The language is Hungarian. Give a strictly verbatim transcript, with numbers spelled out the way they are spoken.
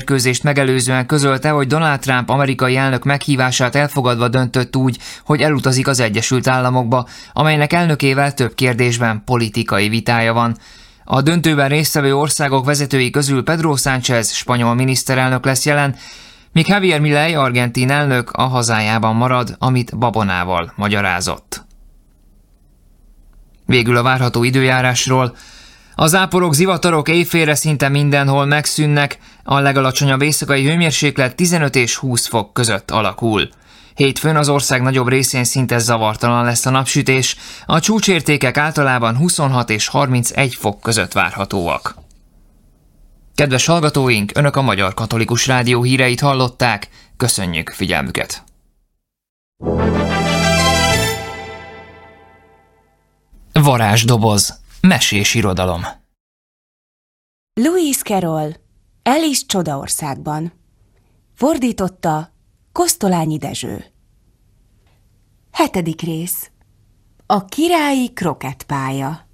mérkőzést megelőzően közölte, hogy Donald Trump amerikai elnök meghívását elfogadva döntött úgy, hogy elutazik az Egyesült Államokba, amelynek elnökével több kérdésben politikai vitája van. A döntőben résztvevő országok vezetői közül Pedro Sánchez spanyol miniszterelnök lesz jelen, míg Javier Milei argentin elnök a hazájában marad, amit babonával magyarázott. Végül a várható időjárásról. A záporok, zivatarok éjfélre szinte mindenhol megszűnnek, a legalacsonyabb éjszakai hőmérséklet tizenöt és húsz fok között alakul. Hétfőn az ország nagyobb részén szinte zavartalan lesz a napsütés, a csúcsértékek általában huszonhat és harmincegy fok között várhatóak. Kedves hallgatóink, Önök a Magyar Katolikus Rádió híreit hallották, köszönjük figyelmüket! Varázsdoboz. Mesés irodalom. Lewis Carroll, Alice Csodaországban. Fordította Kosztolányi Dezső. Hetedik rész. A királyi krokettpálya.